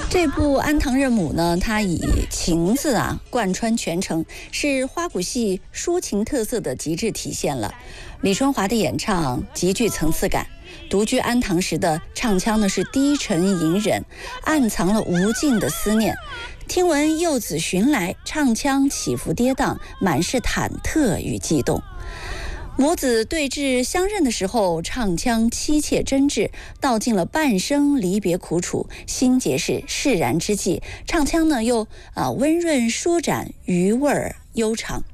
这部《安堂任母》呢，它以情字贯穿全程，是花鼓戏抒情特色的极致体现了。李春华的演唱极具层次感，独居安堂时的唱腔呢是低沉隐忍，暗藏了无尽的思念。听闻幼子寻来，唱腔起伏跌宕，满是忐忑与悸动。母子对峙相认的时候，唱腔凄切真挚，道尽了半生离别苦楚，心结是释然之际，唱腔呢又温润舒展，余味悠长。